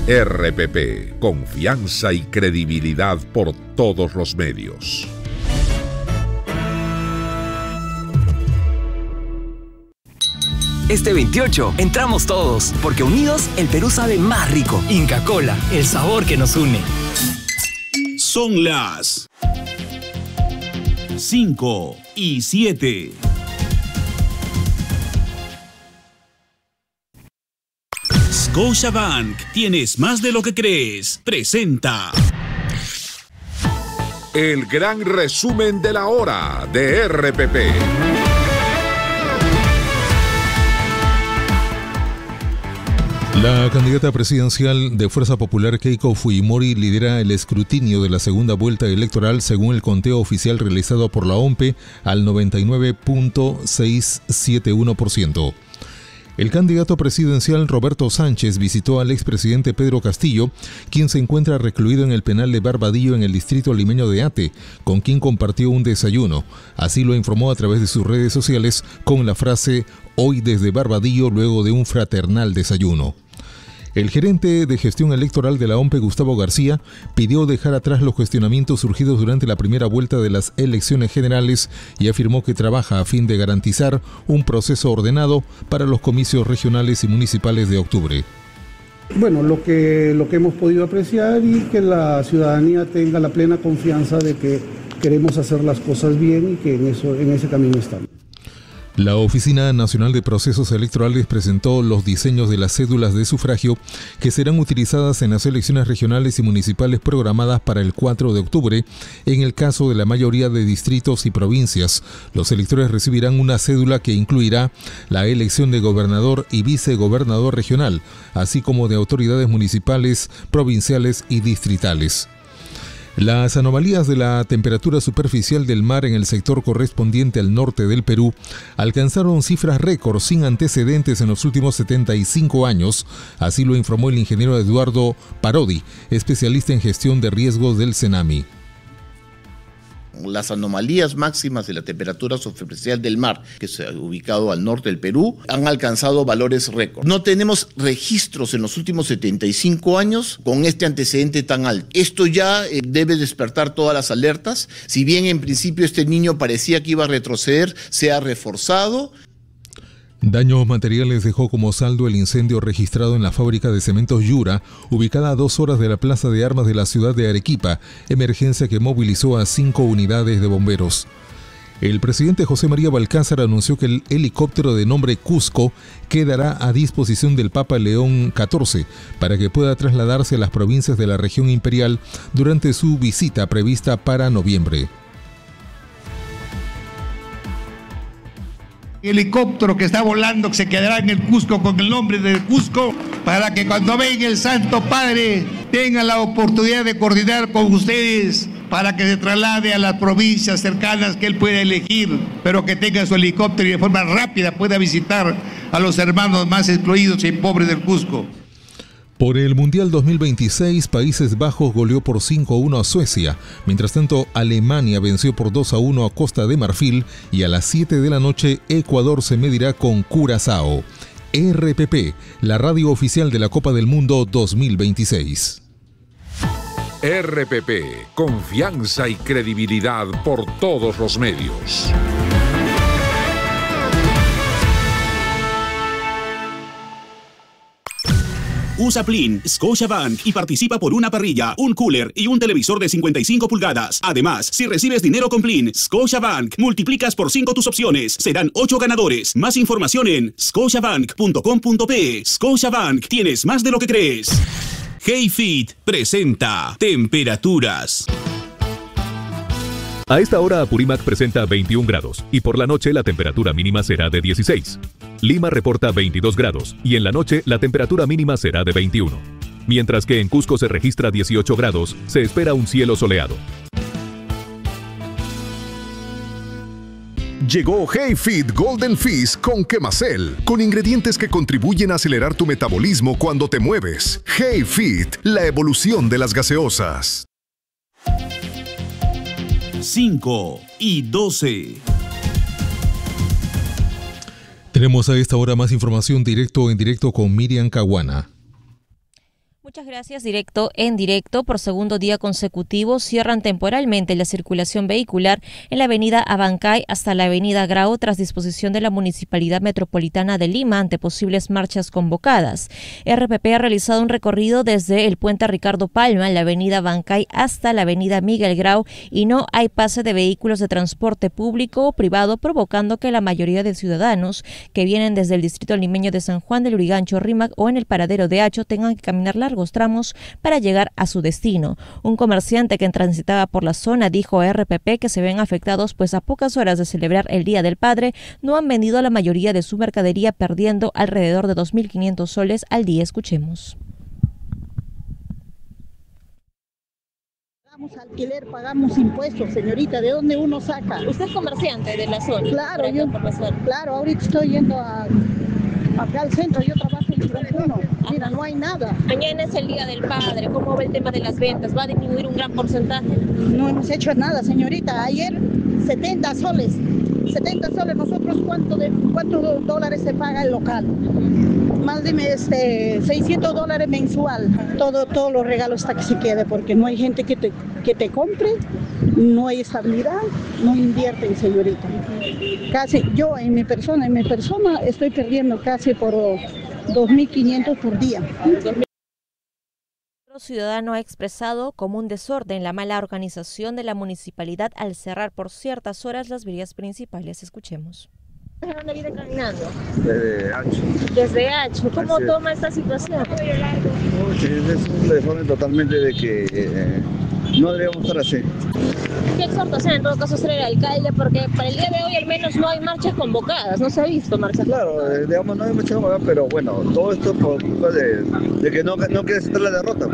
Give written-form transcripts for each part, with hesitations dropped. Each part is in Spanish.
RPP, confianza y credibilidad por todos los medios. Este 28 entramos todos, porque unidos el Perú sabe más rico. Inca Kola, el sabor que nos une. Son las 5:07. Scotiabank, tienes más de lo que crees. Presenta el gran resumen de la hora de RPP. La candidata presidencial de Fuerza Popular Keiko Fujimori lidera el escrutinio de la segunda vuelta electoral según el conteo oficial realizado por la OMPE al 99.671%. El candidato presidencial Roberto Sánchez visitó al expresidente Pedro Castillo, quien se encuentra recluido en el penal de Barbadillo en el distrito limeño de Ate, con quien compartió un desayuno. Así lo informó a través de sus redes sociales con la frase "Hoy desde Barbadillo luego de un fraternal desayuno". El gerente de gestión electoral de la OMPE, Gustavo García, pidió dejar atrás los cuestionamientos surgidos durante la primera vuelta de las elecciones generales y afirmó que trabaja a fin de garantizar un proceso ordenado para los comicios regionales y municipales de octubre. Bueno, lo que hemos podido apreciar y que la ciudadanía tenga la plena confianza de que queremos hacer las cosas bien y que en ese camino estamos. La Oficina Nacional de Procesos Electorales presentó los diseños de las cédulas de sufragio que serán utilizadas en las elecciones regionales y municipales programadas para el 4 de octubre. En el caso de la mayoría de distritos y provincias, los electores recibirán una cédula que incluirá la elección de gobernador y vicegobernador regional, así como de autoridades municipales, provinciales y distritales. Las anomalías de la temperatura superficial del mar en el sector correspondiente al norte del Perú alcanzaron cifras récord sin antecedentes en los últimos 75 años, así lo informó el ingeniero Eduardo Parodi, especialista en gestión de riesgos del CENAMI. Las anomalías máximas de la temperatura superficial del mar, que se ha ubicado al norte del Perú, han alcanzado valores récord. No tenemos registros en los últimos 75 años con este antecedente tan alto. Esto ya debe despertar todas las alertas. Si bien en principio este niño parecía que iba a retroceder, se ha reforzado. Daños materiales dejó como saldo el incendio registrado en la fábrica de cementos Yura, ubicada a 2 horas de la plaza de armas de la ciudad de Arequipa, emergencia que movilizó a 5 unidades de bomberos. El presidente José María Balcázar anunció que el helicóptero de nombre Cusco quedará a disposición del Papa León XIV para que pueda trasladarse a las provincias de la región imperial durante su visita prevista para noviembre. El helicóptero que está volando se quedará en el Cusco con el nombre de Cusco para que cuando venga el Santo Padre tenga la oportunidad de coordinar con ustedes para que se traslade a las provincias cercanas que él pueda elegir, pero que tenga su helicóptero y de forma rápida pueda visitar a los hermanos más excluidos y pobres del Cusco. Por el Mundial 2026, Países Bajos goleó por 5-1 a Suecia. Mientras tanto, Alemania venció por 2-1 a Costa de Marfil y a las 7 de la noche, Ecuador se medirá con Curazao. RPP, la radio oficial de la Copa del Mundo 2026. RPP, confianza y credibilidad por todos los medios. Usa Plin, Scotiabank y participa por una parrilla, un cooler y un televisor de 55 pulgadas. Además, si recibes dinero con Plin, Scotiabank, multiplicas por 5 tus opciones. Serán 8 ganadores. Más información en scotiabank.com.pe. Scotiabank, tienes más de lo que crees. HeyFit presenta Temperaturas. A esta hora Apurímac presenta 21 grados y por la noche la temperatura mínima será de 16. Lima reporta 22 grados y en la noche la temperatura mínima será de 21. Mientras que en Cusco se registra 18 grados, se espera un cielo soleado. Llegó HeyFit Golden Fizz con Quemacel, con ingredientes que contribuyen a acelerar tu metabolismo cuando te mueves. HeyFit, la evolución de las gaseosas. 5:12. Tenemos a esta hora más información en directo con Miriam Caguana. Muchas gracias. Directo en directo. Por segundo día consecutivo cierran temporalmente la circulación vehicular en la avenida Abancay hasta la avenida Grau tras disposición de la Municipalidad Metropolitana de Lima ante posibles marchas convocadas. RPP ha realizado un recorrido desde el puente Ricardo Palma en la avenida Abancay hasta la avenida Miguel Grau y no hay pase de vehículos de transporte público o privado, provocando que la mayoría de ciudadanos que vienen desde el distrito limeño de San Juan del Lurigancho, Rímac o en el paradero de Hacho tengan que caminar largos tramos para llegar a su destino. Un comerciante que transitaba por la zona dijo a RPP que se ven afectados pues a pocas horas de celebrar el Día del Padre no han vendido la mayoría de su mercadería, perdiendo alrededor de 2.500 soles al día. Escuchemos. Pagamos alquiler, pagamos impuestos, señorita, ¿de dónde uno saca? ¿Usted es comerciante de la zona? Claro, ahorita estoy yendo acá al centro, yo trabajo en Chirancuno. Mira, no hay nada. Mañana es el Día del Padre, ¿cómo va el tema de las ventas? ¿Va a disminuir un gran porcentaje? No hemos hecho nada, señorita. Ayer 70 soles. 70 soles, nosotros ¿cuántos dólares se paga el local? Más de $600 mensual. Todos los regalos hasta que se quede, porque no hay gente que te compre, no hay estabilidad, no invierten, señorita. Casi yo en mi persona estoy perdiendo casi por 2.500 por día. Otro ciudadano ha expresado como un desorden la mala organización de la municipalidad al cerrar por ciertas horas las vías principales. Escuchemos. ¿De dónde viene caminando? Desde Hacho. Desde Hacho. ¿Cómo toma esta situación? Es un desorden totalmente de que no deberíamos estar así. ¿Qué exhortación en todo caso hacer el alcalde? Porque para el día de hoy al menos no hay marchas convocadas, no se ha visto marchas convocadas. Claro, no hay marchas convocadas, pero bueno, todo esto por culpa de que no quiere aceptar la derrota.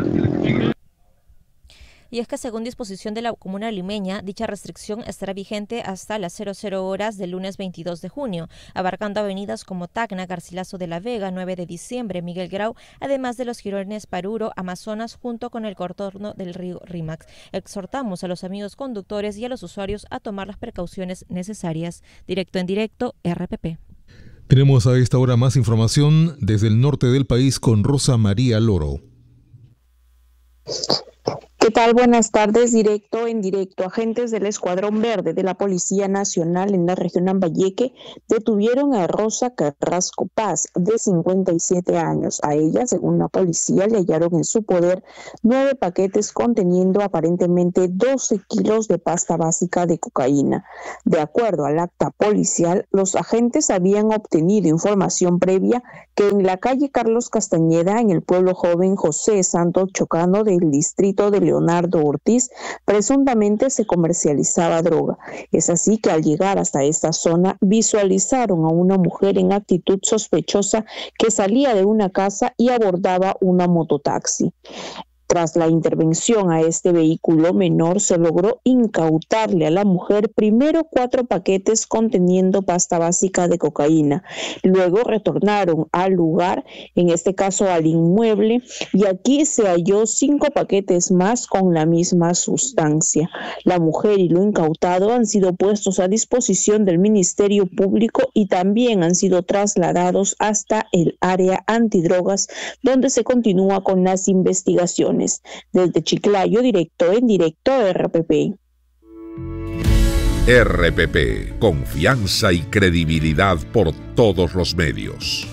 Y es que según disposición de la comuna limeña, dicha restricción estará vigente hasta las 00 horas del lunes 22 de junio, abarcando avenidas como Tacna, Garcilaso de la Vega, 9 de diciembre, Miguel Grau, además de los jirones Paruro, Amazonas, junto con el contorno del río Rímac. Exhortamos a los amigos conductores y a los usuarios a tomar las precauciones necesarias. Directo en directo, RPP. Tenemos a esta hora más información desde el norte del país con Rosa María Loro. ¿Qué tal? Buenas tardes. Directo en directo. Agentes del Escuadrón Verde de la Policía Nacional en la región Lambayeque detuvieron a Rosa Carrasco Paz, de 57 años. A ella, según la policía, le hallaron en su poder 9 paquetes conteniendo aparentemente 12 kilos de pasta básica de cocaína. De acuerdo al acta policial, los agentes habían obtenido información previa que en la calle Carlos Castañeda, en el pueblo joven José Santos Chocano del distrito de Leonardo Ortiz, presuntamente se comercializaba droga. Es así que al llegar hasta esta zona visualizaron a una mujer en actitud sospechosa que salía de una casa y abordaba una mototaxi. Tras la intervención a este vehículo menor, se logró incautarle a la mujer primero 4 paquetes conteniendo pasta básica de cocaína. Luego retornaron al lugar, en este caso al inmueble, y aquí se halló 5 paquetes más con la misma sustancia. La mujer y lo incautado han sido puestos a disposición del Ministerio Público y también han sido trasladados hasta el área antidrogas, donde se continúa con las investigaciones. Desde Chiclayo, directo en directo, RPP. RPP, confianza y credibilidad por todos los medios.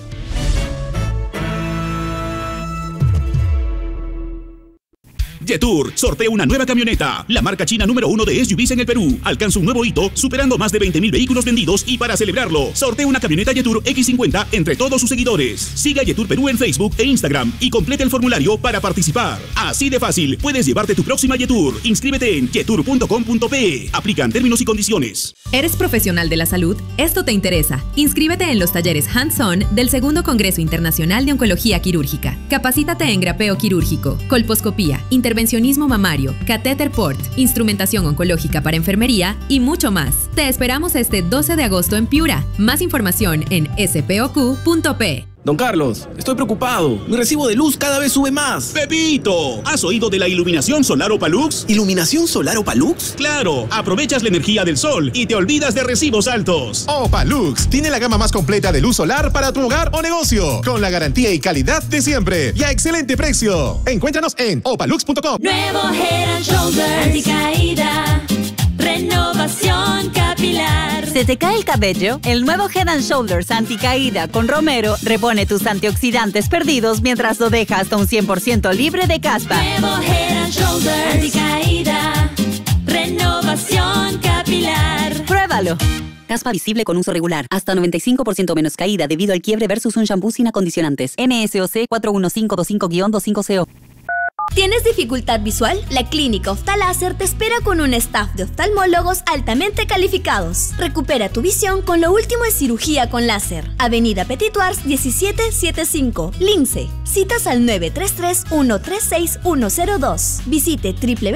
Jetour sortea una nueva camioneta. La marca china número 1 de SUVs en el Perú alcanza un nuevo hito, superando más de 20.000 vehículos vendidos, y para celebrarlo, sortea una camioneta Jetour X50 entre todos sus seguidores. Siga Jetour Perú en Facebook e Instagram y complete el formulario para participar. Así de fácil, puedes llevarte tu próxima Jetour. Inscríbete en jetour.com.pe. Aplican términos y condiciones. ¿Eres profesional de la salud? Esto te interesa. Inscríbete en los talleres Hands-On del Segundo Congreso Internacional de Oncología Quirúrgica. Capacítate en grapeo quirúrgico, colposcopía, intervencionismo mamario, catéter port, instrumentación oncológica para enfermería y mucho más. Te esperamos este 12 de agosto en Piura. Más información en spoq.p. Don Carlos, estoy preocupado. Mi recibo de luz cada vez sube más. ¡Pepito! ¿Has oído de la iluminación solar Opalux? ¿Iluminación solar Opalux? ¡Claro! Aprovechas la energía del sol y te olvidas de recibos altos. Opalux tiene la gama más completa de luz solar para tu hogar o negocio, con la garantía y calidad de siempre y a excelente precio. Encuéntranos en opalux.com. Nuevo Head and Shoulders anticaída. Renovación capilar. ¿Se te cae el cabello? El nuevo Head and Shoulders anticaída con Romero repone tus antioxidantes perdidos mientras lo deja hasta un 100% libre de caspa. Nuevo Head and Shoulders anticaída. Renovación capilar. Pruébalo. Caspa visible con uso regular. Hasta 95% menos caída debido al quiebre versus un shampoo sin acondicionantes. NSOC 41525-250. ¿Tienes dificultad visual? La Clínica Oftaláser te espera con un staff de oftalmólogos altamente calificados. Recupera tu visión con lo último en cirugía con láser. Avenida Petit Ours 1775, Lince. Citas al 933-136-102. Visite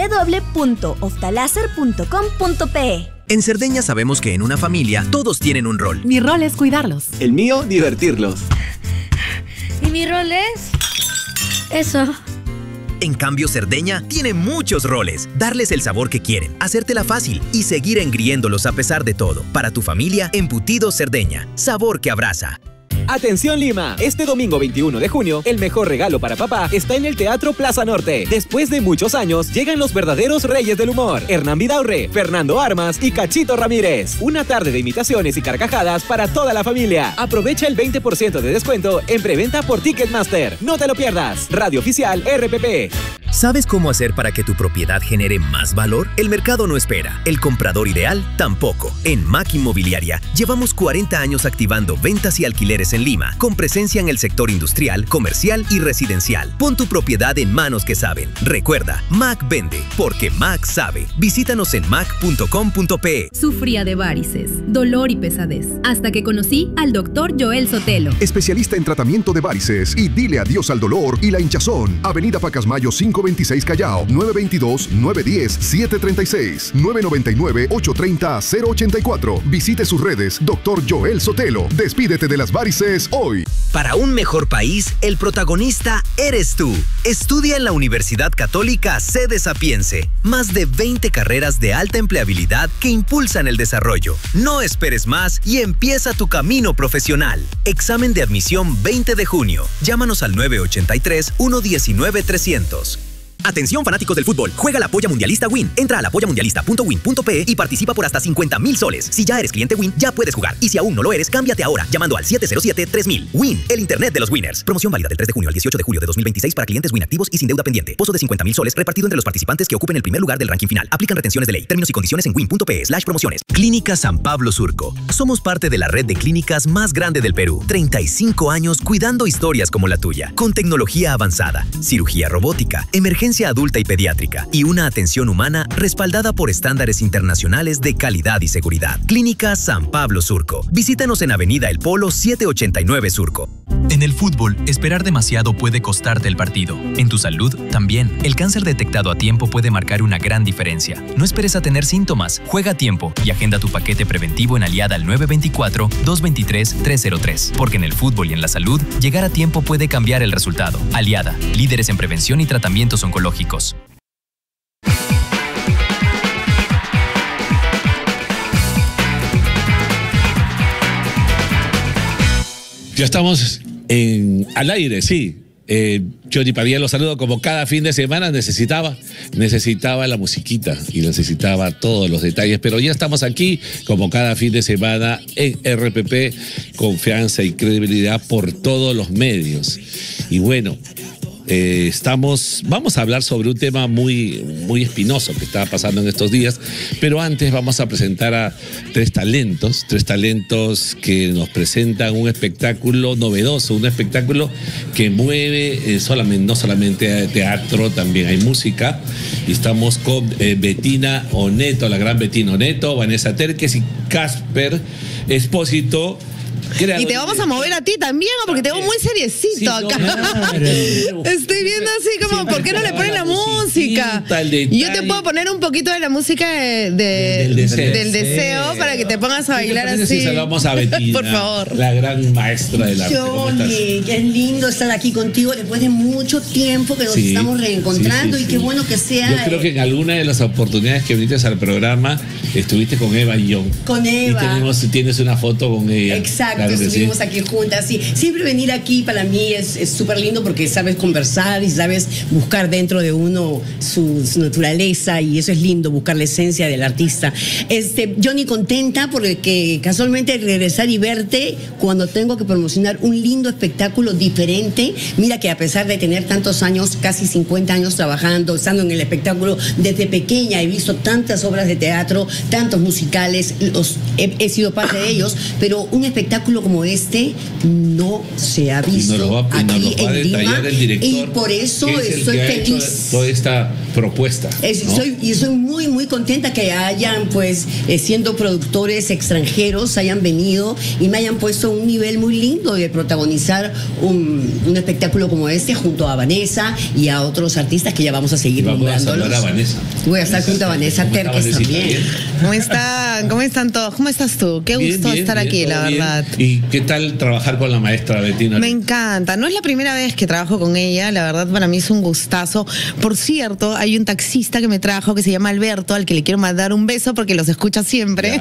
www.oftaláser.com.pe. En Cerdeña sabemos que en una familia todos tienen un rol. Mi rol es cuidarlos. El mío, divertirlos. ¿Y mi rol es? Eso. En cambio, Cerdeña tiene muchos roles. Darles el sabor que quieren, hacértela fácil y seguir engriéndolos a pesar de todo. Para tu familia, Embutidos Cerdeña. Sabor que abraza. Atención Lima, este domingo 21 de junio, el mejor regalo para papá está en el Teatro Plaza Norte. Después de muchos años, llegan los verdaderos reyes del humor. Hernán Vidaurre, Fernando Armas y Cachito Ramírez. Una tarde de imitaciones y carcajadas para toda la familia. Aprovecha el 20% de descuento en preventa por Ticketmaster. No te lo pierdas. Radio Oficial RPP. ¿Sabes cómo hacer para que tu propiedad genere más valor? El mercado no espera, el comprador ideal tampoco. En MAC Inmobiliaria llevamos 40 años activando ventas y alquileres en Lima, con presencia en el sector industrial, comercial y residencial. Pon tu propiedad en manos que saben. Recuerda, MAC vende, porque MAC sabe. Visítanos en mac.com.pe. Sufría de varices, dolor y pesadez, hasta que conocí al Dr. Joel Sotelo. Especialista en tratamiento de varices y dile adiós al dolor y la hinchazón. Avenida Pacasmayo 526 Callao, 922-910-736, 999-830-084. Visite sus redes, Dr. Joel Sotelo. Despídete de las varices hoy. Para un mejor país, el protagonista eres tú. Estudia en la Universidad Católica Sede Sapiense. Más de 20 carreras de alta empleabilidad que impulsan el desarrollo. No esperes más y empieza tu camino profesional. Examen de admisión 20 de junio. Llámanos al 983-119-300. Atención fanáticos del fútbol, juega la polla mundialista Win. Entra a lapollamundialista.win.pe y participa por hasta 50,000 soles. Si ya eres cliente Win, ya puedes jugar. Y si aún no lo eres, cámbiate ahora, llamando al 707-3000. Win, el internet de los winners. Promoción válida del 3 de junio al 18 de julio de 2026 para clientes Win activos y sin deuda pendiente. Pozo de 50,000 soles repartido entre los participantes que ocupen el primer lugar del ranking final. Aplican retenciones de ley. Términos y condiciones en win.pe/promociones. Clínica San Pablo Surco. Somos parte de la red de clínicas más grande del Perú. 35 años cuidando historias como la tuya. Con tecnología avanzada, cirugía robótica, emergencia adulta y pediátrica y una atención humana respaldada por estándares internacionales de calidad y seguridad. Clínica San Pablo Surco. Visítanos en Avenida El Polo 789 Surco. En el fútbol, esperar demasiado puede costarte el partido. En tu salud, también. El cáncer detectado a tiempo puede marcar una gran diferencia. No esperes a tener síntomas. Juega a tiempo y agenda tu paquete preventivo en Aliada al 924-223-303. Porque en el fútbol y en la salud, llegar a tiempo puede cambiar el resultado. Aliada, líderes en prevención y tratamientos oncológicos. Ya estamos al aire, sí. Johnny Padilla los saludo como cada fin de semana. Necesitaba la musiquita y necesitaba todos los detalles, pero ya estamos aquí como cada fin de semana en RPP, confianza y credibilidad por todos los medios. Y bueno, vamos a hablar sobre un tema muy, muy espinoso que está pasando en estos días, pero antes vamos a presentar a tres talentos que nos presentan un espectáculo novedoso, un espectáculo que mueve no solamente teatro, también hay música, y estamos con Bettina Oneto, la gran Bettina Oneto, Vanessa Terques y Casper Espósito, Creador Y te vamos a mover a ti también, porque te veo muy seriecito acá. Estoy viendo así como, ¿por qué no le ponen la música? Y yo te puedo poner un poquito de la música del deseo para que te pongas a bailar así. Si saludamos a Betina, por favor. La gran maestra del arte. Johnny, qué lindo estar aquí contigo después de mucho tiempo que nos estamos reencontrando y qué bueno que sea. Yo creo que en alguna de las oportunidades que viniste al programa estuviste con Eva y yo. Con Eva. Y tienes una foto con ella. Exacto, claro estuvimos aquí juntas. Sí. Siempre venir aquí para mí es súper lindo porque sabes conversar y sabes buscar dentro de uno su naturaleza, y eso es lindo, buscar la esencia del artista. Johnny, contenta porque casualmente regresar y verte cuando tengo que promocionar un lindo espectáculo diferente. Mira que a pesar de tener tantos años, casi 50 años trabajando, estando en el espectáculo desde pequeña, he visto tantas obras de teatro, tantos musicales, he sido parte de ellos, pero un espectáculo como este no se ha visto aquí en Lima, y por eso estoy feliz. Toda esta propuesta. Y soy muy, muy contenta que hayan, pues, siendo productores extranjeros, hayan venido y me hayan puesto un nivel muy lindo de protagonizar un espectáculo como este junto a Vanessa y a otros artistas que ya vamos a seguir nombrándolos. A Vanessa. Voy a estar junto a Vanessa Terques también. ¿Cómo están? ¿Cómo están todos? ¿Cómo estás tú? Qué gusto estar aquí, la verdad. ¿Y qué tal trabajar con la maestra Betina? Me encanta. No es la primera vez que trabajo con ella. La verdad, para mí es un gustazo. Por cierto, hay un taxista que me trajo que se llama Alberto, al que le quiero mandar un beso porque los escucha siempre.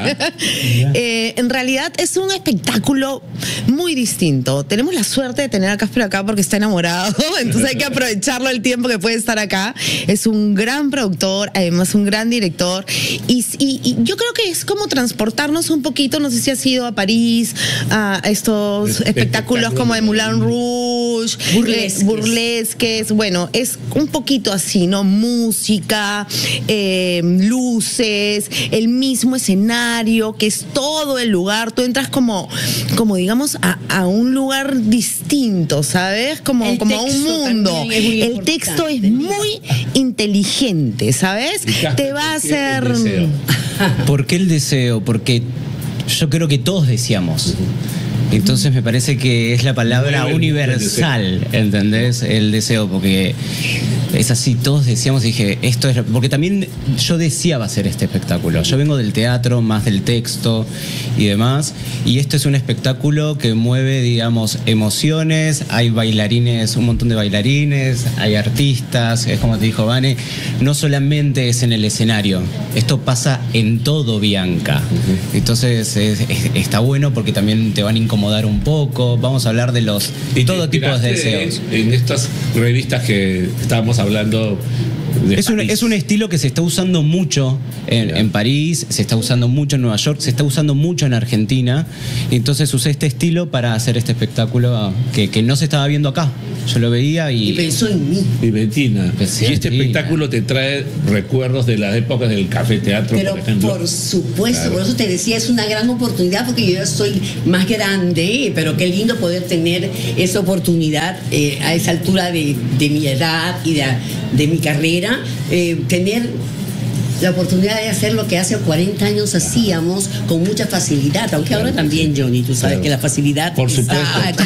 En realidad es un espectáculo muy distinto. Tenemos la suerte de tener a Casper acá porque está enamorado. Entonces hay que aprovecharlo el tiempo que puede estar acá. Es un gran productor, además un gran director. Y yo creo que es como transportarnos un poquito. No sé si has ido a París, a estos espectáculos como de Moulin Rouge, burlesques. Bueno, es un poquito así, ¿no? Música, luces, el mismo escenario, que es todo el lugar. Tú entras como digamos, a un lugar distinto, ¿sabes? Como a un mundo. El texto es muy inteligente, ¿sabes? Te va a hacer... ¿Por qué el deseo? Porque yo creo que todos deseamos. Entonces me parece que es la palabra universal, ¿entendés? El deseo, porque es así, todos decíamos, dije, esto es... Porque también yo deseaba hacer este espectáculo. Yo vengo del teatro, más del texto y demás, y esto es un espectáculo que mueve, digamos, emociones, hay bailarines, un montón de bailarines, hay artistas, es como te dijo Vane, no solamente es en el escenario, esto pasa en todo Bianca. Entonces está bueno porque también te van a incomodar un poco, vamos a hablar de todo tipo de deseos. En estas revistas que estábamos hablando Es un estilo que se está usando mucho en París, se está usando mucho en Nueva York, se está usando mucho en Argentina. Y entonces usé este estilo para hacer este espectáculo que no se estaba viendo acá. Yo lo veía y pensó en mí. Y Betina. Y este espectáculo te trae recuerdos de las épocas del Café Teatro, pero por ejemplo. Por supuesto, Claro. por eso te decía, es una gran oportunidad porque yo ya soy más grande, pero qué lindo poder tener esa oportunidad a esa altura de mi edad y de mi carrera, tener la oportunidad de hacer lo que hace 40 años hacíamos con mucha facilidad, aunque ahora también, Johnny, tú sabes que la facilidad por supuesto,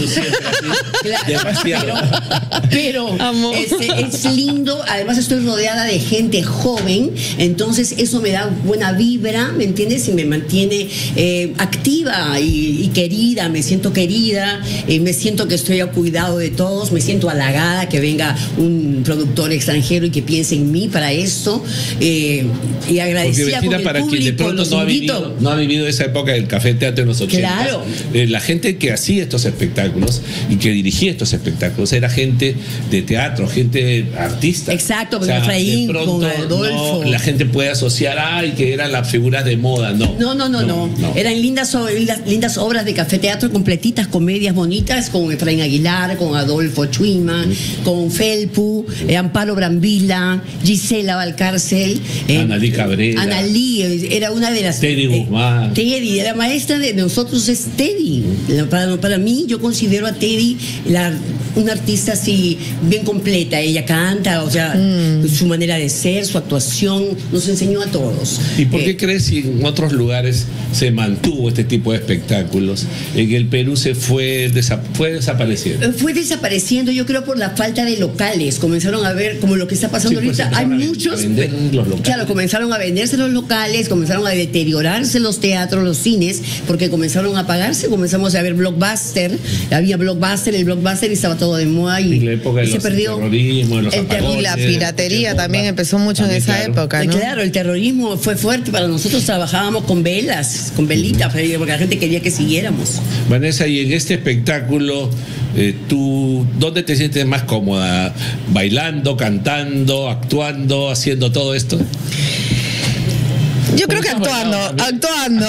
pero es lindo. Además estoy rodeada de gente joven, entonces eso me da buena vibra, ¿me entiendes? Y me mantiene activa y querida, me siento querida, me siento que estoy a cuidado de todos, me siento halagada que venga un productor extranjero y que piense en mí para esto, y agradecida con el para público, quien de pronto no ha vivido esa época del Café Teatro en los 80. Claro. La gente que hacía estos espectáculos y que dirigía estos espectáculos era gente de teatro, gente artista. Exacto, con Efraín, con Adolfo. La gente puede asociar, que eran las figuras de moda, no. No. Eran lindas obras de Café Teatro, completitas, comedias bonitas, con Efraín Aguilar, con Adolfo Chuima, con Felpu, Amparo Brambila, Gisela Valcárcel, Analí Cabrera. Analí era una de las... Teddy Guzmán. Teddy, la maestra de nosotros es Teddy. Para mí, yo considero a Teddy una artista así bien completa. Ella canta, o sea, su manera de ser, su actuación, nos enseñó a todos. ¿Y por qué crees si en otros lugares se mantuvo este tipo de espectáculos? En el Perú se fue desapareciendo. Fue desapareciendo, yo creo, por la falta de locales. Comenzaron a ver como lo que está pasando ahorita. Hay muchos. Claro, comenzaron a venderse los locales, comenzaron a deteriorarse los teatros, los cines, porque comenzaron a apagarse. Comenzamos a ver blockbuster. Había blockbuster, el blockbuster y estaba todo de moda y la época se perdió. Terrorismo, los Y la piratería también empezó mucho en esa época, ¿no? Claro, el terrorismo fue fuerte para nosotros. Trabajábamos con velas, con velitas, porque la gente quería que siguiéramos. Vanessa, y en este espectáculo, ¿tú dónde te sientes más cómoda? ¿Bailando, cantando, actuando, haciendo todo esto? Yo creo que actuando.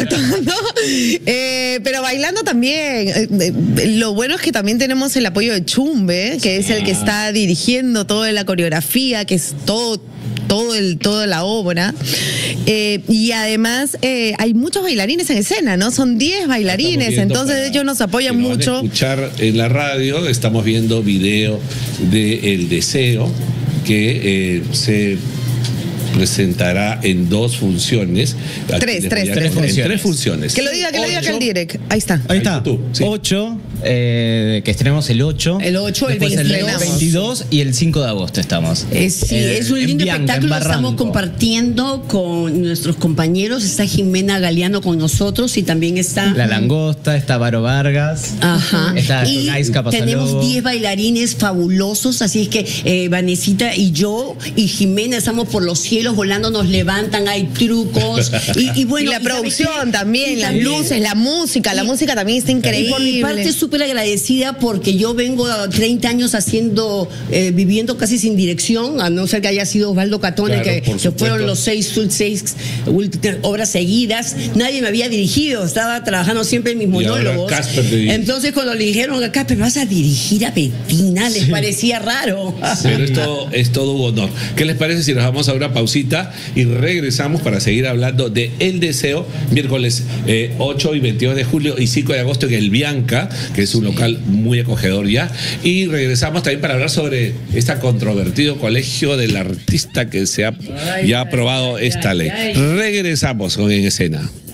Pero bailando también. Lo bueno es que también tenemos el apoyo de Chumbe, que es el que está dirigiendo toda la coreografía, que es toda la obra. Y además hay muchos bailarines en escena, ¿no? Son 10 bailarines, entonces ellos nos apoyan mucho. Van a escuchar en la radio, estamos viendo video de El Deseo, que se presentará en 2 funciones. Tres funciones. Que lo diga que el direct. Ahí está. 8, que estrenamos el 8. El 8, el 22 y el 5 de agosto estamos. Es un lindo espectáculo, estamos compartiendo con nuestros compañeros. Está Jimena Galeano con nosotros y también está La Langosta, está Varo Vargas. Ajá. Está y tenemos 10 bailarines fabulosos, así es que Vanesita y yo y Jimena estamos por los cielos volando, nos levantan, hay trucos y bueno, y la producción también, las luces, la música también está increíble. Y por mi parte súper agradecida porque yo vengo 30 años viviendo casi sin dirección, a no ser que haya sido Osvaldo Catone, que fueron los 6 obras seguidas. Nadie me había dirigido, estaba trabajando siempre en mis monólogos. Entonces cuando le dijeron a Casper, vas a dirigir a Betina, les parecía raro. Pero esto es todo un honor. ¿Qué les parece si nos vamos a una pausita y regresamos para seguir hablando de El Deseo, miércoles 8 y 22 de julio y 5 de agosto en el Bianca, que es un local muy acogedor ya, y regresamos también para hablar sobre este controvertido colegio del artista que se ha ya aprobado esta ley. Regresamos con En Escena.